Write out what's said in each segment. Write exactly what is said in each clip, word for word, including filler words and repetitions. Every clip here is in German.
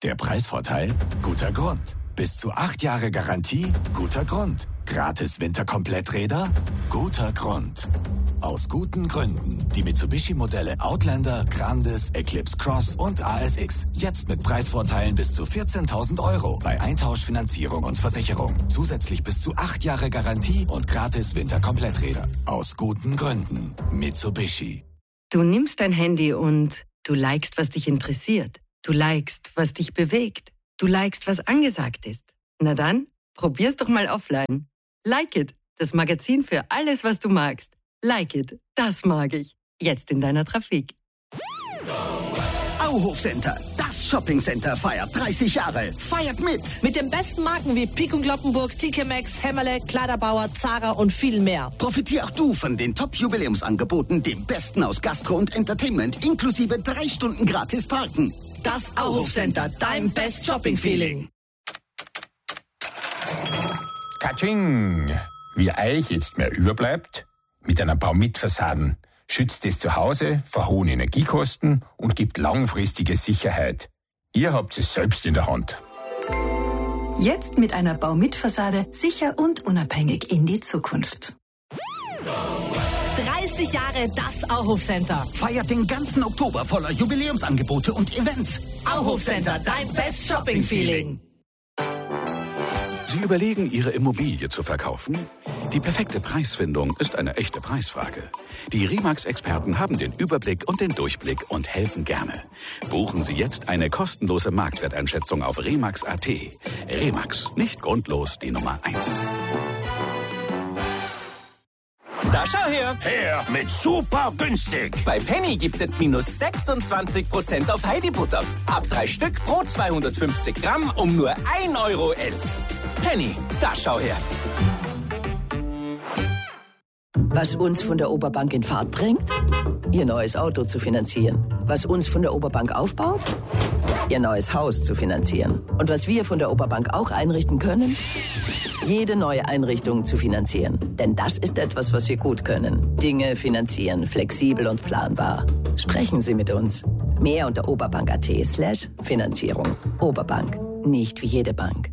Der Preisvorteil? Guter Grund. Bis zu acht Jahre Garantie? Guter Grund. Gratis Winterkompletträder? Guter Grund. Aus guten Gründen. Die Mitsubishi-Modelle Outlander, Grandis, Eclipse Cross und A S X. Jetzt mit Preisvorteilen bis zu vierzehntausend Euro bei Eintauschfinanzierung und Versicherung. Zusätzlich bis zu acht Jahre Garantie und gratis Winterkompletträder. Aus guten Gründen. Mitsubishi. Du nimmst dein Handy und du likest, was dich interessiert. Du likest, was dich bewegt. Du likest, was angesagt ist. Na dann, probier's doch mal offline. Like It, das Magazin für alles, was du magst. Like It, das mag ich. Jetzt in deiner Trafik. Auhof Center, das Shoppingcenter feiert dreißig Jahre. Feiert mit! Mit den besten Marken wie Pik und Kloppenburg, T K Maxx, Hämmerle, Kleiderbauer, Zara und viel mehr. Profitier auch du von den Top-Jubiläumsangeboten, dem Besten aus Gastro und Entertainment, inklusive drei Stunden gratis Parken. Das Auhof Center, dein Best Shopping Feeling. Katsching! Wie euch jetzt mehr überbleibt? Mit einer Baumit-Fassaden schützt es zu Hause vor hohen Energiekosten und gibt langfristige Sicherheit. Ihr habt es selbst in der Hand. Jetzt mit einer Baumit-Fassade sicher und unabhängig in die Zukunft. dreißig Jahre das Auhof Center. Feiert den ganzen Oktober voller Jubiläumsangebote und Events. Auhof Center, dein Best Shopping Feeling. Sie überlegen, Ihre Immobilie zu verkaufen? Die perfekte Preisfindung ist eine echte Preisfrage. Die Remax-Experten haben den Überblick und den Durchblick und helfen gerne. Buchen Sie jetzt eine kostenlose Marktwerteinschätzung auf remax punkt at. Remax, nicht grundlos die Nummer eins. Da schau her! Her mit super günstig! Bei Penny gibt's jetzt minus sechsundzwanzig Prozent auf Heidibutter. Ab drei Stück pro zweihundertfünfzig Gramm um nur ein Euro elf. Penny, da schau her! Was uns von der Oberbank in Fahrt bringt? Ihr neues Auto zu finanzieren. Was uns von der Oberbank aufbaut? Ihr neues Haus zu finanzieren. Und was wir von der Oberbank auch einrichten können? Jede neue Einrichtung zu finanzieren. Denn das ist etwas, was wir gut können. Dinge finanzieren, flexibel und planbar. Sprechen Sie mit uns. Mehr unter oberbank.at slash Finanzierung. Oberbank. Nicht wie jede Bank.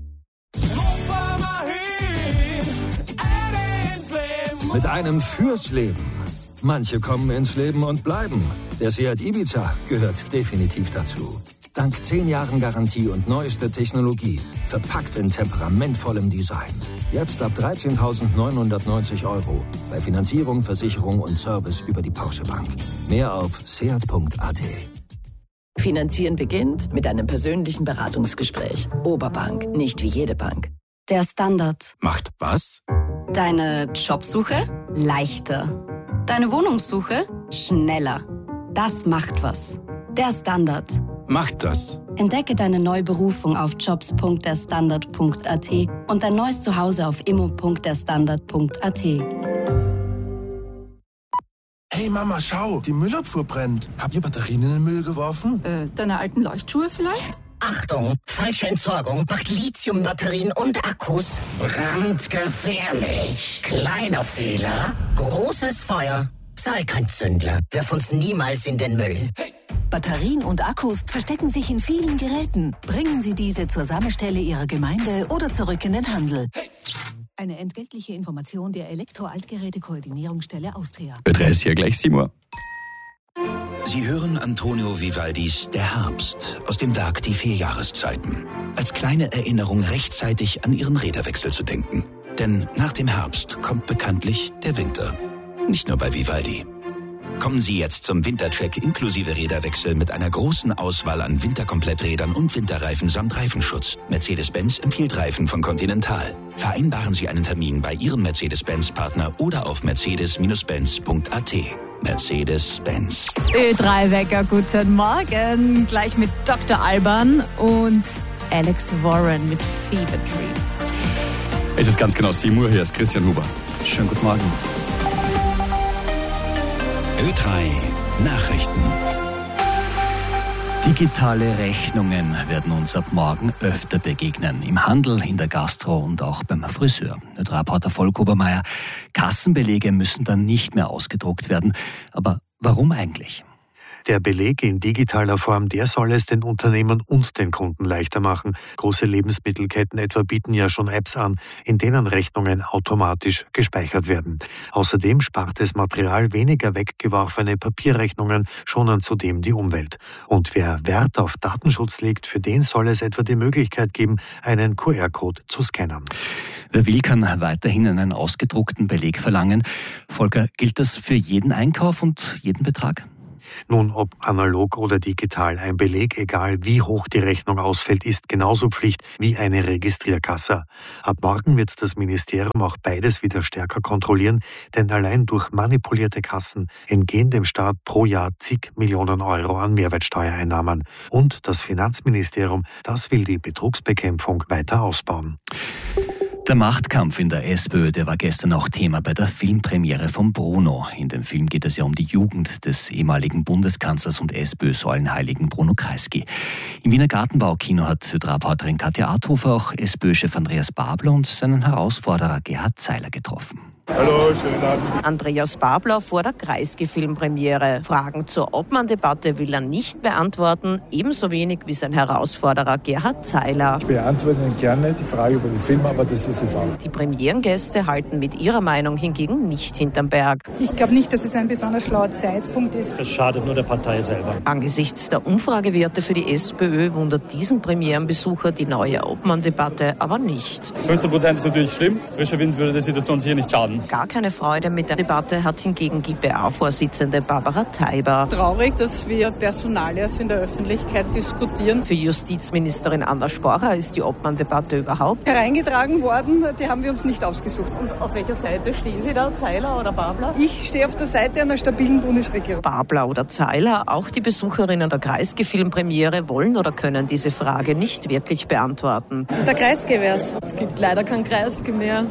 Mit einem fürs Leben. Manche kommen ins Leben und bleiben. Der Seat Ibiza gehört definitiv dazu. Dank zehn Jahren Garantie und neuester Technologie. Verpackt in temperamentvollem Design. Jetzt ab dreizehntausendneunhundertneunzig Euro. Bei Finanzierung, Versicherung und Service über die Porsche Bank. Mehr auf seat punkt at. Finanzieren beginnt mit einem persönlichen Beratungsgespräch. Oberbank. Nicht wie jede Bank. Der Standard. Macht was? Deine Jobsuche leichter. Deine Wohnungssuche schneller. Das macht was. Der Standard. Macht das. Entdecke deine neue Berufung auf jobs punkt der standard punkt at und dein neues Zuhause auf immo punkt der standard punkt at. Hey Mama, schau, die Müllabfuhr brennt. Habt ihr Batterien in den Müll geworfen? Äh, deine alten Leuchtschuhe vielleicht? Achtung, falsche Entsorgung macht Lithiumbatterien und Akkus brandgefährlich. Kleiner Fehler, großes Feuer. Sei kein Zündler, wirf uns niemals in den Müll. Hey. Batterien und Akkus verstecken sich in vielen Geräten. Bringen Sie diese zur Sammelstelle Ihrer Gemeinde oder zurück in den Handel. Hey. Eine entgeltliche Information der Elektro-Altgeräte-Koordinierungsstelle Austria. Betreff hier gleich sieben Uhr. Sie hören Antonio Vivaldis Der Herbst aus dem Werk Die vier Jahreszeiten. Als kleine Erinnerung rechtzeitig an Ihren Räderwechsel zu denken. Denn nach dem Herbst kommt bekanntlich der Winter. Nicht nur bei Vivaldi. Kommen Sie jetzt zum Wintercheck inklusive Räderwechsel mit einer großen Auswahl an Winterkompletträdern und Winterreifen samt Reifenschutz. Mercedes-Benz empfiehlt Reifen von Continental. Vereinbaren Sie einen Termin bei Ihrem Mercedes-Benz-Partner oder auf mercedes benz punkt at. Mercedes-Benz. Ö drei Wecker, guten Morgen. Gleich mit Doktor Alban und Alex Warren mit Fever Dream. Es ist ganz genau sieben Uhr, hier ist Christian Huber. Schönen guten Morgen. Ö drei Nachrichten. Digitale Rechnungen werden uns ab morgen öfter begegnen. Im Handel, in der Gastro und auch beim Friseur. Ö drei Reporter Volk Obermeier. Kassenbelege müssen dann nicht mehr ausgedruckt werden. Aber warum eigentlich? Der Beleg in digitaler Form, der soll es den Unternehmen und den Kunden leichter machen. Große Lebensmittelketten etwa bieten ja schon Apps an, in denen Rechnungen automatisch gespeichert werden. Außerdem spart es Material, weniger weggeworfene Papierrechnungen schonen zudem die Umwelt. Und wer Wert auf Datenschutz legt, für den soll es etwa die Möglichkeit geben, einen Q R-Code zu scannen. Wer will, kann weiterhin einen ausgedruckten Beleg verlangen. Volker, gilt das für jeden Einkauf und jeden Betrag? Nun, ob analog oder digital, ein Beleg, egal wie hoch die Rechnung ausfällt, ist genauso Pflicht wie eine Registrierkasse. Ab morgen wird das Ministerium auch beides wieder stärker kontrollieren, denn allein durch manipulierte Kassen entgehen dem Staat pro Jahr zig Millionen Euro an Mehrwertsteuereinnahmen. Und das Finanzministerium, das will die Betrugsbekämpfung weiter ausbauen. Der Machtkampf in der SPÖ, der war gestern auch Thema bei der Filmpremiere von Bruno. In dem Film geht es ja um die Jugend des ehemaligen Bundeskanzlers und SPÖ-Säulenheiligen Bruno Kreisky. Im Wiener Gartenbaukino hat Reporterin Katja Arthofer auch SPÖ-Chef Andreas Babler und seinen Herausforderer Gerhard Zeiler getroffen. Hallo, schönen Abend. Andreas Babler vor der Kreisky-Filmpremiere. Fragen zur Obmann-Debatte will er nicht beantworten, ebenso wenig wie sein Herausforderer Gerhard Zeiler. Ich beantworte Ihnen gerne die Frage über den Film, aber das ist es auch. Die Premierengäste halten mit ihrer Meinung hingegen nicht hinterm Berg. Ich glaube nicht, dass es ein besonders schlauer Zeitpunkt ist. Das schadet nur der Partei selber. Angesichts der Umfragewerte für die SPÖ wundert diesen Premierenbesucher die neue Obmann-Debatte aber nicht. fünfzehn Prozent ist natürlich schlimm. Frischer Wind würde der Situation sicher nicht schaden. Gar keine Freude mit der Debatte hat hingegen G B A-Vorsitzende Barbara Teiber. Traurig, dass wir Personalias in der Öffentlichkeit diskutieren. Für Justizministerin Anna Sporrer ist die Obmann-Debatte überhaupt hereingetragen worden. Die haben wir uns nicht ausgesucht. Und auf welcher Seite stehen Sie da, Zeiler oder Babler? Ich stehe auf der Seite einer stabilen Bundesregierung. Babler oder Zeiler, auch die Besucherinnen der Kreisky-Filmpremiere wollen oder können diese Frage nicht wirklich beantworten. Der Kreisky wär's. Es gibt leider keinen Kreisky mehr.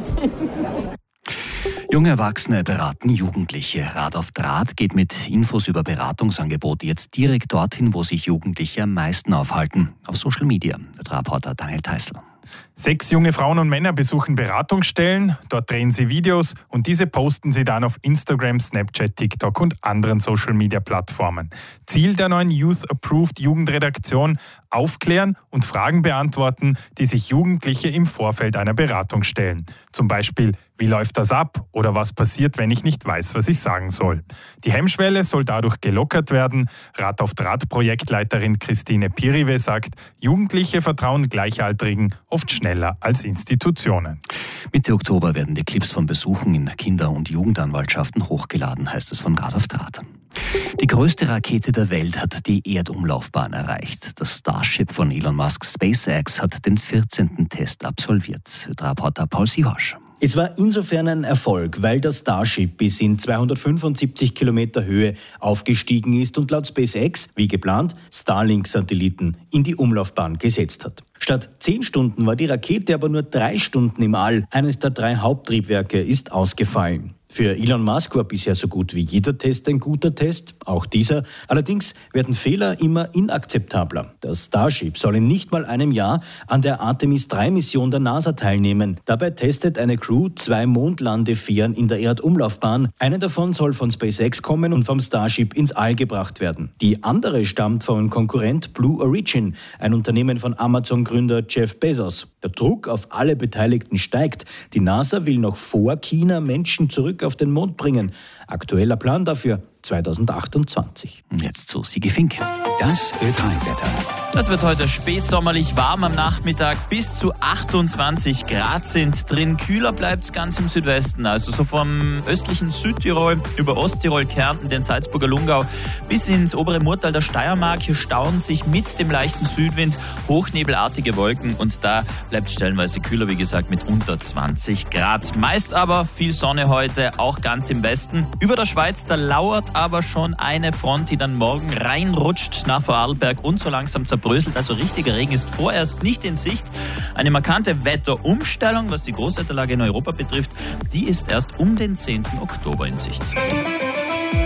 Junge Erwachsene beraten Jugendliche. Rat auf Draht geht mit Infos über Beratungsangebote jetzt direkt dorthin, wo sich Jugendliche am meisten aufhalten. Auf Social Media. Der Reporter Daniel Theißl. Sechs junge Frauen und Männer besuchen Beratungsstellen, dort drehen sie Videos und diese posten sie dann auf Instagram, Snapchat, TikTok und anderen Social-Media-Plattformen. Ziel der neuen Youth-Approved Jugendredaktion: aufklären und Fragen beantworten, die sich Jugendliche im Vorfeld einer Beratung stellen. Zum Beispiel, wie läuft das ab oder was passiert, wenn ich nicht weiß, was ich sagen soll. Die Hemmschwelle soll dadurch gelockert werden. Rat auf Draht Projektleiterin Christine Pirive sagt, Jugendliche vertrauen Gleichaltrigen oft schneller als Institutionen. Mitte Oktober werden die Clips von Besuchen in Kinder- und Jugendanwaltschaften hochgeladen, heißt es von Rat auf Draht. Die größte Rakete der Welt hat die Erdumlaufbahn erreicht. Das Starship von Elon Musk SpaceX hat den vierzehnten Test absolviert. Der Reporter Paul Sihorsch. Es war insofern ein Erfolg, weil das Starship bis in zweihundertfünfundsiebzig Kilometer Höhe aufgestiegen ist und laut SpaceX, wie geplant, Starlink-Satelliten in die Umlaufbahn gesetzt hat. Statt zehn Stunden war die Rakete aber nur drei Stunden im All. Eines der drei Haupttriebwerke ist ausgefallen. Für Elon Musk war bisher so gut wie jeder Test ein guter Test, auch dieser. Allerdings werden Fehler immer inakzeptabler. Das Starship soll in nicht mal einem Jahr an der Artemis drei Mission der NASA teilnehmen. Dabei testet eine Crew zwei Mondlandefähren in der Erdumlaufbahn. Eine davon soll von SpaceX kommen und vom Starship ins All gebracht werden. Die andere stammt von Konkurrent Blue Origin, ein Unternehmen von Amazon-Gründer Jeff Bezos. Der Druck auf alle Beteiligten steigt. Die NASA will noch vor China Menschen zurück auf den Mond bringen. Aktueller Plan dafür zweitausendachtundzwanzig. Jetzt zu Sigi Fink. Das Ö drei Wetter. Das wird heute spätsommerlich warm am Nachmittag. Bis zu achtundzwanzig Grad sind drin. Kühler bleibt es ganz im Südwesten. Also so vom östlichen Südtirol über Osttirol, Kärnten, den Salzburger Lungau bis ins obere Murtal der Steiermark. Hier stauen sich mit dem leichten Südwind hochnebelartige Wolken. Und da bleibt stellenweise kühler, wie gesagt, mit unter zwanzig Grad. Meist aber viel Sonne heute, auch ganz im Westen. Über der Schweiz, da lauert aber schon eine Front, die dann morgen reinrutscht nach Vorarlberg und so langsam zerbröselt. Also richtiger Regen ist vorerst nicht in Sicht. Eine markante Wetterumstellung, was die Großwetterlage in Europa betrifft, die ist erst um den zehnten Oktober in Sicht.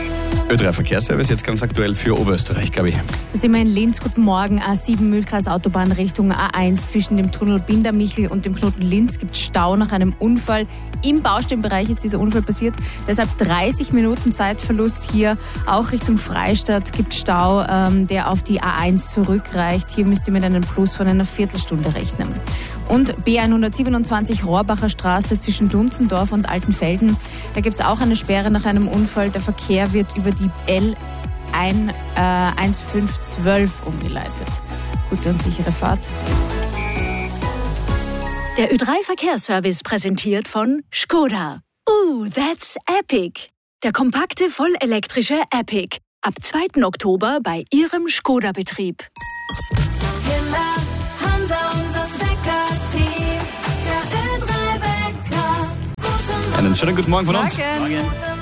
Ö drei Verkehrsservice jetzt ganz aktuell für Oberösterreich, glaube ich. Da sind wir in Linz. Guten Morgen. A sieben Mühlkreis Autobahn Richtung A eins. Zwischen dem Tunnel Bindermichel und dem Knoten Linz gibt es Stau nach einem Unfall. Im Baustellenbereich ist dieser Unfall passiert. Deshalb dreißig Minuten Zeitverlust hier. Auch Richtung Freistadt gibt es Stau, ähm, der auf die A eins zurückreicht. Hier müsst ihr mit einem Plus von einer Viertelstunde rechnen. Und B hundertsiebenundzwanzig Rohrbacher Straße zwischen Dunzendorf und Altenfelden. Da gibt es auch eine Sperre nach einem Unfall. Der Verkehr wird über die L eins fünf eins zwölf umgeleitet. Gute und sichere Fahrt. Der Ö drei Verkehrsservice präsentiert von Skoda. Ooh, that's epic. Der kompakte, vollelektrische Epic. Ab zweiten Oktober bei Ihrem Skoda-Betrieb. Hansa und das Wecker-Team. Der Ö drei Wecker. Einen schönen guten Morgen von uns. Morgen. Morgen.